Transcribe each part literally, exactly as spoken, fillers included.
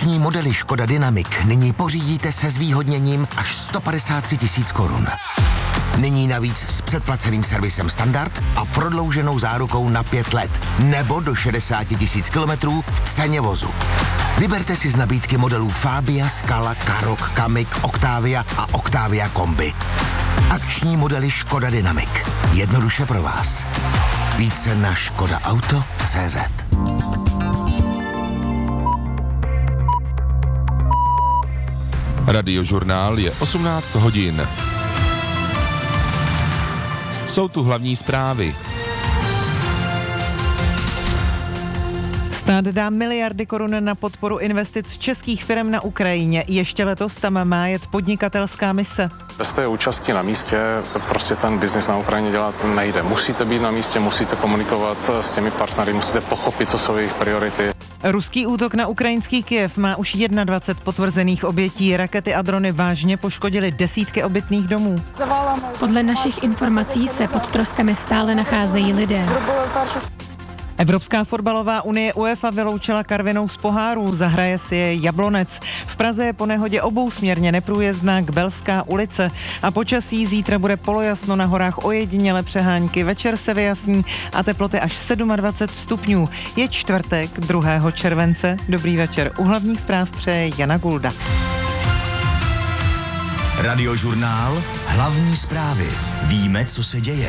Akční modely Škoda Dynamic nyní pořídíte se zvýhodněním až sto padesát tři tisíc korun. Nyní navíc s předplaceným servisem standard a prodlouženou zárukou na pět let nebo do šedesát tisíc kilometrů v ceně vozu. Vyberte si z nabídky modelů Fabia, Scala, Karoq, Kamiq, Octavia a Octavia Kombi. Akční modely Škoda Dynamic. Jednoduše pro vás. Více na škoda auto tečka cé zet. Radiožurnál je osmnáct hodin. Jsou tu hlavní zprávy. Stát dá miliardy korun na podporu investic českých firm na Ukrajině. Ještě letos tam má jet podnikatelská mise. Bez té účasti na místě prostě ten biznis na Ukrajině dělat nejde. Musíte být na místě, musíte komunikovat s těmi partnery, musíte pochopit, co jsou jejich priority. Ruský útok na ukrajinský Kyjev má už dvacet jedna potvrzených obětí. Rakety a drony vážně poškodily desítky obytných domů. Podle našich informací se pod troskami stále nacházejí lidé. Evropská fotbalová unie UEFA vyloučila Karvinou z pohárů, zahraje si je Jablonec. V Praze je po nehodě obousměrně neprůjezdná Kbelská ulice a počasí zítra bude polojasno, na horách ojediněle přehánky, večer se vyjasní a teploty až dvacet sedm stupňů. Je čtvrtek, druhého července. Dobrý večer. U hlavních zpráv přeje Jana Gulda. Radiožurnál, hlavní zprávy. Víme, co se děje.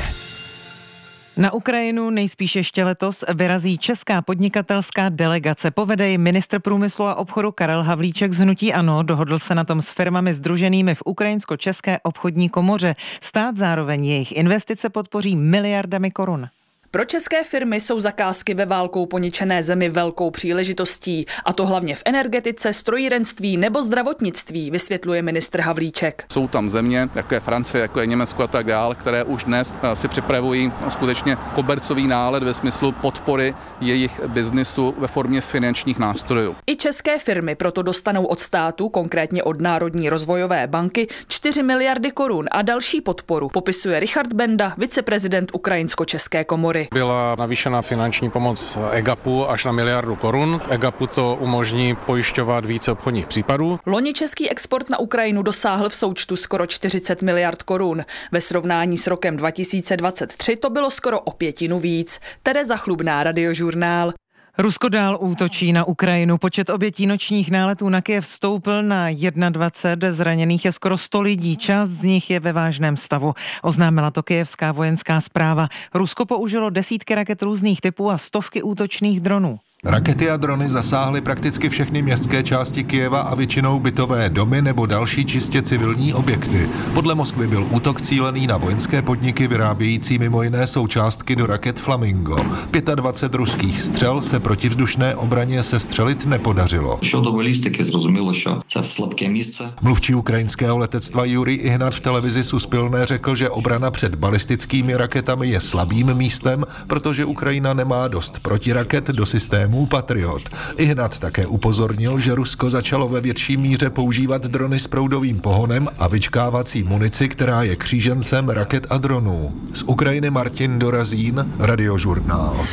Na Ukrajinu nejspíš ještě letos vyrazí česká podnikatelská delegace. Povede ji ministr průmyslu a obchodu Karel Havlíček z hnutí ANO. Dohodl se na tom s firmami sdruženými v Ukrajinsko-české obchodní komoře. Stát zároveň jejich investice podpoří miliardami korun. Pro české firmy jsou zakázky ve válkou poničené zemi velkou příležitostí, a to hlavně v energetice, strojírenství nebo zdravotnictví, vysvětluje ministr Havlíček. Jsou tam země, jako je Francie, jako je Německo a tak dál, které už dnes si připravují skutečně kobercový nálet ve smyslu podpory jejich biznisu ve formě finančních nástrojů. I české firmy proto dostanou od státu, konkrétně od Národní rozvojové banky, čtyři miliardy korun a další podporu, popisuje Richard Benda, viceprezident Ukrajinsko-české komory. Byla navýšena finanční pomoc EGAPu až na miliardu korun. EGAPu to umožní pojišťovat více obchodních případů. Loni český export na Ukrajinu dosáhl v součtu skoro čtyřicet miliard korun. Ve srovnání s rokem dva tisíce dvacet tři to bylo skoro o pětinu víc. Tereza Chlubná, Radiožurnál. Rusko dál útočí na Ukrajinu. Počet obětí nočních náletů na Kyjev stoupl na dvacet jedna, zraněných je skoro sto lidí, část z nich je ve vážném stavu. Oznámila to kyjevská vojenská správa. Rusko použilo desítky raket různých typů a stovky útočných dronů. Rakety a drony zasáhly prakticky všechny městské části Kyjeva a většinou bytové domy nebo další čistě civilní objekty. Podle Moskvy byl útok cílený na vojenské podniky vyrábějící mimo jiné součástky do raket Flamingo. dvacet pět ruských střel se protivzdušné obraně sestřelit nepodařilo. Щодо балістики, зрозуміло, що це слабке місце. Mluvčí ukrajinského letectva Jurij Ihnat v televizi Suspilné řekl, že obrana před balistickými raketami je slabým místem, protože Ukrajina nemá dost protiraket do systému Patriot. Ihnat také upozornil, že Rusko začalo ve větší míře používat drony s proudovým pohonem a vyčkávací munici, která je křížencem raket a dronů. Z Ukrajiny Martin Dorazín, Radiožurnál.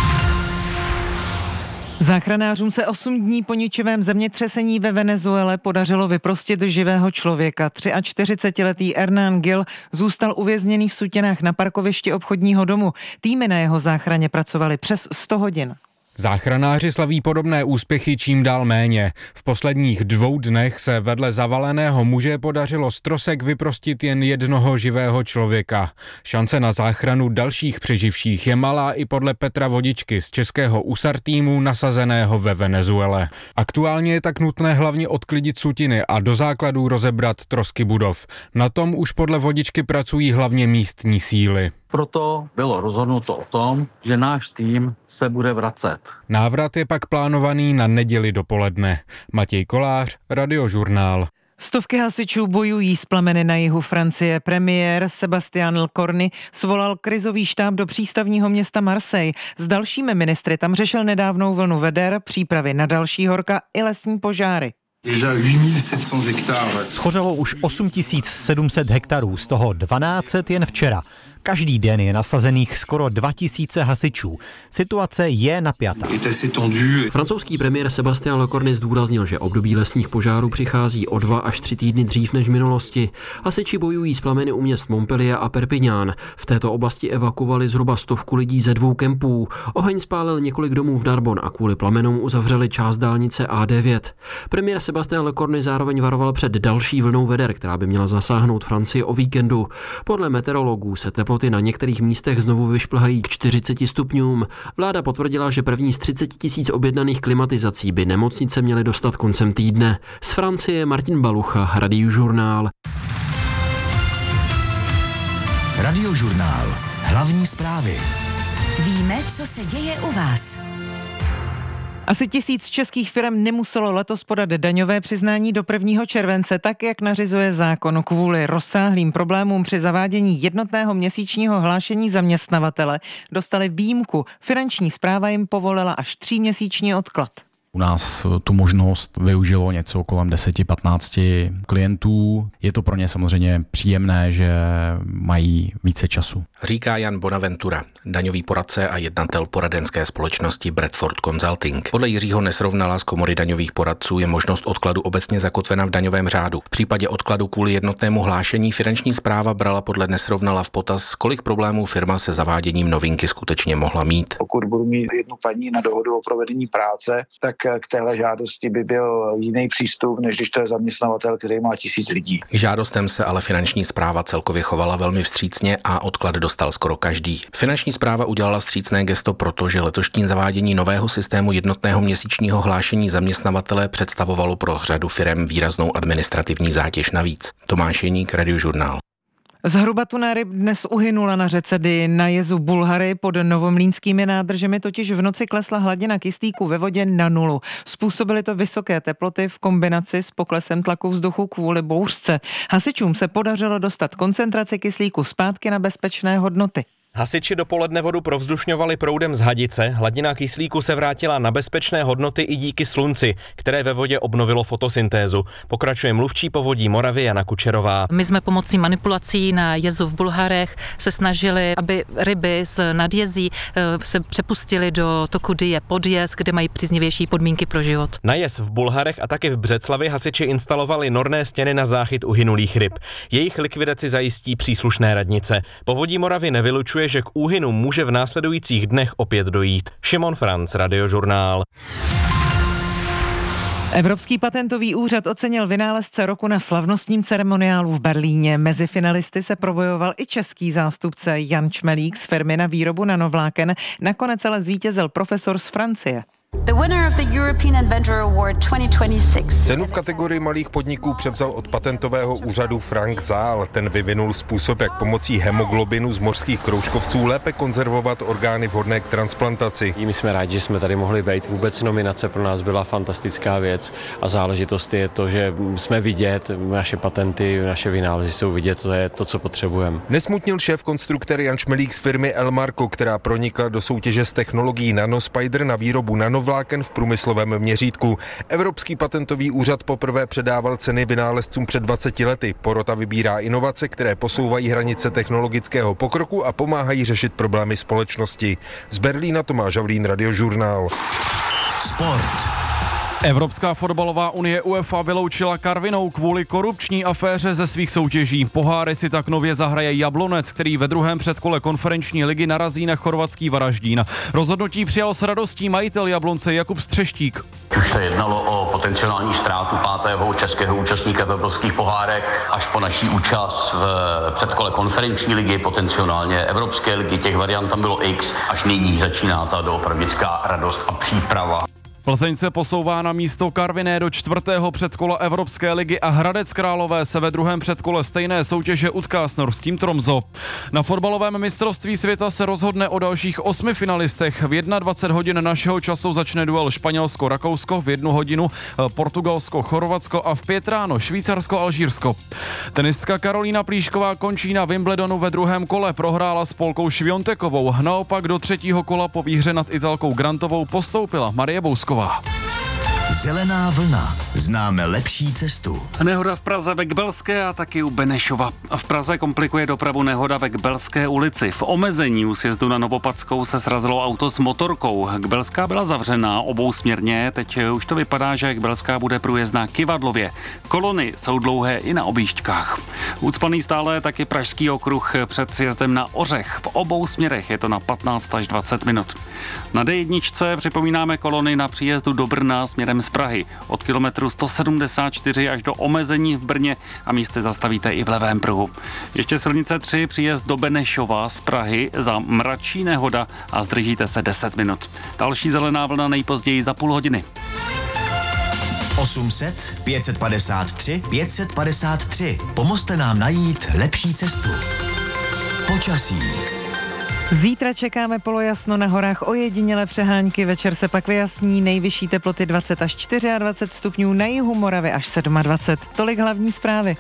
Záchranářům se osm dní po ničivém zemětřesení ve Venezuele podařilo vyprostit živého člověka. čtyřicetiletý Hernán Gil zůstal uvězněný v sutěnách na parkovišti obchodního domu. Týmy na jeho záchraně pracovaly přes sto hodin. Záchranáři slaví podobné úspěchy čím dál méně. V posledních dvou dnech se vedle zavaleného muže podařilo z trosek vyprostit jen jednoho živého člověka. Šance na záchranu dalších přeživších je malá i podle Petra Vodičky z českého U S A R týmu nasazeného ve Venezuele. Aktuálně je tak nutné hlavně odklidit sutiny a do základů rozebrat trosky budov. Na tom už podle Vodičky pracují hlavně místní síly. Proto bylo rozhodnuto o tom, že náš tým se bude vracet. Návrat je pak plánovaný na neděli dopoledne. Matěj Kolář, Radiožurnál. Stovky hasičů bojují s plameny na jihu Francie. Premiér Sébastien Lecornu svolal krizový štáb do přístavního města Marseille. S dalšími ministry tam řešil nedávnou vlnu veder, přípravy na další horka i lesní požáry. Schořelo už osm tisíc sedm set hektarů, z toho dvanáct set jen včera. Každý den je nasazených skoro dva tisíce hasičů. Situace je napjatá. Francouzský premiér Sébastien Lecornu zdůraznil, že období lesních požárů přichází o dva až tři týdny dřív než v minulosti. Hasiči bojují s plameny u měst Montpellier a Perpignan. V této oblasti evakuovali zhruba stovku lidí ze dvou kempů. Oheň spálil několik domů v Narbonne a kvůli plamenům uzavřeli část dálnice A devět. Premiér Sébastien Lecornu zároveň varoval před další vlnou veder, která by měla zasáhnout Francii o víkendu. Podle meteorologů se teploty na některých místech znovu vyšplhají k čtyřiceti stupňům. Vláda potvrdila, že první z třicet tisíc objednaných klimatizací by nemocnice měly dostat koncem týdne. Z Francie Martin Balucha, Radiožurnál. Radiožurnál. Hlavní zprávy. Víme, co se děje u vás. Asi tisíc českých firm nemuselo letos podat daňové přiznání do prvního července, tak jak nařizuje zákon. Kvůli rozsáhlým problémům při zavádění jednotného měsíčního hlášení zaměstnavatele dostali výjimku. Finanční správa jim povolila až tříměsíční odklad. U nás tu možnost využilo něco kolem deset až patnáct klientů. Je to pro ně samozřejmě příjemné, že mají více času. Říká Jan Bonaventura, daňový poradce a jednatel poradenské společnosti Bradford Consulting. Podle Jiřího Nesrovnala z Komory daňových poradců je možnost odkladu obecně zakotvena v daňovém řádu. V případě odkladu kvůli jednotnému hlášení Finanční správa brala podle Nesrovnala v potaz, kolik problémů firma se zaváděním novinky skutečně mohla mít. Pokud budu mít jednu paní na dohodu o provedení práce, tak k téhle žádosti by byl jiný přístup, než když to je zaměstnavatel, který má tisíc lidí. K žádostem se ale Finanční správa celkově chovala velmi vstřícně a odklad dostal skoro každý. Finanční správa udělala vstřícné gesto, protože letošní zavádění nového systému jednotného měsíčního hlášení zaměstnavatele představovalo pro řadu firem výraznou administrativní zátěž navíc. Tomáš Jeník, Radiožurnál. Zhruba tuna ryb dnes uhynula na řece Dyji na jezu Bulhary pod novomlýnskými nádržemi, totiž v noci klesla hladina kyslíku ve vodě na nulu. Způsobily to vysoké teploty v kombinaci s poklesem tlaku vzduchu kvůli bouřce. Hasičům se podařilo dostat koncentraci kyslíku zpátky na bezpečné hodnoty. Hasiči dopoledne vodu provzdušňovali proudem z hadice, hladina kyslíku se vrátila na bezpečné hodnoty i díky slunci, které ve vodě obnovilo fotosyntézu. Pokračuje mluvčí povodí Moravy Jana Kučerová. My jsme pomocí manipulací na jezu v Bulharech se snažili, aby ryby z nadjezí se přepustily do toku Dyje pod jez, kde mají příznivější podmínky pro život. Na jez v Bulharech a taky v Břeclavi hasiči instalovali norné stěny na záchyt uhynulých ryb. Jejich likvidaci zajistí příslušné radnice. Povodí Moravy nevylučuje, že k úhynu může v následujících dnech opět dojít. Šimon Franc, Radiožurnál. Evropský patentový úřad ocenil vynálezce roku na slavnostním ceremoniálu v Berlíně. Mezi finalisty se probojoval i český zástupce Jan Čmelík z firmy na výrobu nanovláken. Nakonec ale zvítězil profesor z Francie. The winner of the European Inventor Award twenty twenty-six. Cenu v kategorii malých podniků převzal od patentového úřadu Frank Zahl. Ten vyvinul způsob, jak pomocí hemoglobinu z mořských kroužkovců lépe konzervovat orgány vhodné k transplantaci. My jsme rádi, že jsme tady mohli být. Vůbec nominace pro nás byla fantastická věc a záležitost je to, že jsme vidět, naše patenty, naše vynálezy jsou vidět, to je to, co potřebujeme. Nesmutnil šéf konstruktor Jan Čmelík z firmy Elmarco, která pronikla do soutěže s technologií Nanospider na výrobu nanovláken v průmyslovém měřítku. Evropský patentový úřad poprvé předával ceny vynálezcům před dvaceti lety. Porota vybírá inovace, které posouvají hranice technologického pokroku a pomáhají řešit problémy společnosti. Z Berlína Tomáš Havlín, Radiožurnál. Sport. Evropská fotbalová unie UEFA vyloučila Karvinou kvůli korupční aféře ze svých soutěží. Poháry si tak nově zahraje Jablonec, který ve druhém předkole konferenční ligy narazí na chorvatský Varaždín. Rozhodnutí přijal s radostí majitel Jablonce Jakub Střeštík. Už se jednalo o potenciální ztrátu pátého českého účastníka v evropských pohárech až po naší účast v předkole konferenční ligy, potenciálně evropské ligy. Těch variant tam bylo X, až nyní začíná ta doopravdická radost a příprava. Plzeň se posouvá na místo Karviné do čtvrtého předkola Evropské ligy a Hradec Králové se ve druhém předkole stejné soutěže utká s norským Tromso. Na fotbalovém mistrovství světa se rozhodne o dalších osmi finalistech. V dvacet jedna hodin našeho času začne duel Španělsko-Rakousko, v jednu hodinu Portugalsko-Chorvatsko a v pět ráno Švýcarsko-Alžírsko. Tenistka Karolína Plíšková končí na Wimbledonu ve druhém kole, prohrála s Polkou Šviontekovou. Naopak do třetího kola po výhře nad Italkou Grantovou postoupila Marie Bousková. Zelená vlna. Známe lepší cestu. Nehoda v Praze ve Kbelské a taky u Benešova. V Praze komplikuje dopravu nehoda ve Kbelské ulici. V omezení u sjezdu na Novopadskou se srazilo auto s motorkou. Kbelská byla zavřená obousměrně, teď už to vypadá, že Kbelská bude průjezdná Kyvadlově. Kolony jsou dlouhé i na objížďkách. Ucpaný stále taky Pražský okruh před sjezdem na Ořech. V obou směrech je to na patnáct až dvacet minut. Na D jedna připomínáme kolony na příjezdu do Brna směrem z Prahy. Od kilometru sto sedmdesát čtyři až do omezení v Brně a místy zastavíte i v levém pruhu. Ještě silnice tři, příjezd do Benešova z Prahy za mračí nehoda a zdržíte se deset minut. Další zelená vlna nejpozději za půl hodiny. osm set pět set padesát tři pět set padesát tři. Pomozte nám najít lepší cestu. Počasí. Zítra čekáme polojasno na horách, ojedinělé přehánky, večer se pak vyjasní, nejvyšší teploty dvacet až dvacet čtyři stupňů, na jihu Moravy až dvacet sedm. Tolik hlavní zprávy.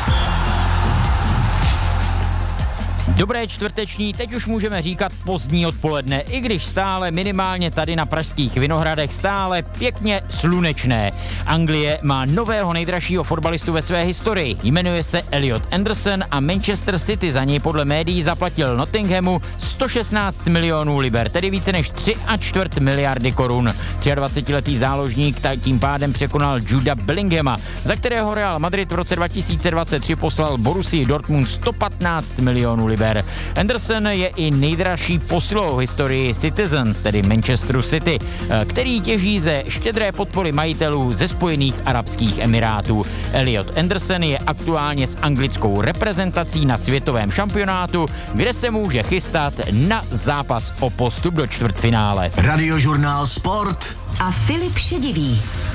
Dobré čtvrteční, teď už můžeme říkat pozdní odpoledne, i když stále minimálně tady na pražských Vinohradech stále pěkně slunečné. Anglie má nového nejdražšího fotbalistu ve své historii. Jmenuje se Elliot Anderson a Manchester City za něj podle médií zaplatil Nottinghamu sto šestnáct milionů liber, tedy více než tři a čtvrt miliardy korun. dvacetiletý záložník tím pádem překonal Juda Bellinghama, za kterého Real Madrid v roce dva tisíce dvacet tři poslal Borussii Dortmund sto patnáct milionů liber. Anderson je i nejdražší posilou v historii Citizens, tedy Manchesteru City, který těží ze štědré podpory majitelů ze Spojených arabských emirátů. Elliot Anderson je aktuálně s anglickou reprezentací na světovém šampionátu, kde se může chystat na zápas o postup do čtvrtfinále. Radiožurnál Sport a Filip Šedivý.